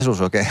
o què?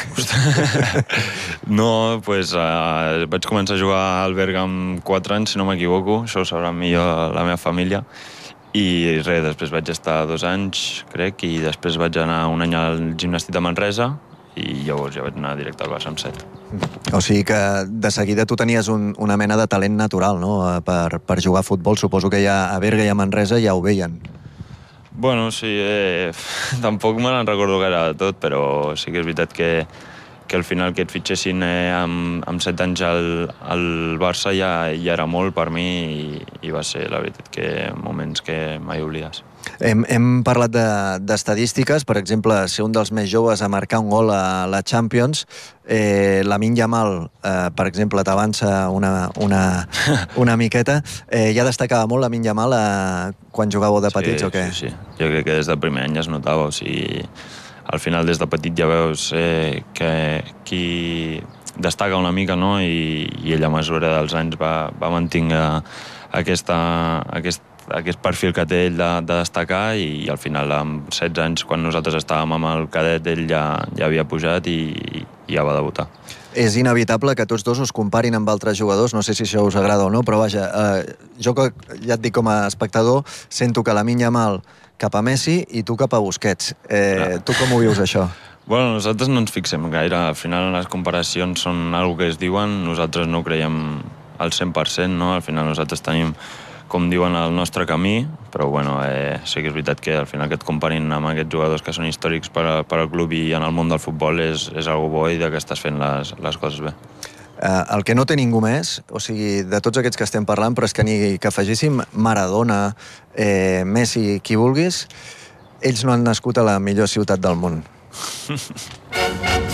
No, doncs vaig començar a jugar al Berga amb 4 anys, si no m'equivoco, això ho sabrà millor la meva família, i res, després vaig estar 2 anys, crec, i després vaig anar un any al Gimnàstic de Manresa, i llavors ja vaig anar directe al Barça amb 7. O sigui que de seguida tu tenies una mena de talent natural, no?, per jugar a futbol. Suposo que ja a Berga i a Manresa ja ho veien. Bueno, sí, tampoc me n'en recordo gaire de tot, però sí que és veritat que al final que et fitxessin amb 7 anys al Barça ja era molt per mi i va ser, la veritat, que moments que mai oblides. Hem parlat d'estadístiques, per exemple, ser un dels més joves a marcar un gol a la Champions. Lamine Yamal, per exemple, t'avança una miqueta. Ja destacava molt Lamine Yamal quan jugàveu de petits, o què? Sí. Jo crec que des del primer any ja es notava, o sigui, al final des de petit ja veus que qui destaca una mica, no?, i ell a mesura dels anys va mantenir aquest perfil que té ell de destacar, i al final amb 16 anys, quan nosaltres estàvem amb el cadet, ell ja havia pujat i ja va debutar. És inevitable que tots dos us comparin amb altres jugadors, no sé si això us agrada o no, però vaja, jo ja et dic, com a espectador, sento que Lamine Yamal cap a Messi i tu cap a Busquets. Tu com ho vius, això? Bueno, nosaltres no ens fixem gaire. Al final les comparacions són una que es diuen, nosaltres no ho creiem al 100%, no? Al final nosaltres tenim, com diuen, el nostre camí, però bueno, sí que és veritat que al final que et comparin amb aquests jugadors que són històrics per al club i en el món del futbol és algo bo i que estàs fent les coses bé. El que no té ningú més, o sigui, de tots aquests que estem parlant, però és que ni que afegíssim Maradona, Messi, qui vulguis, ells no han nascut a la millor ciutat del món.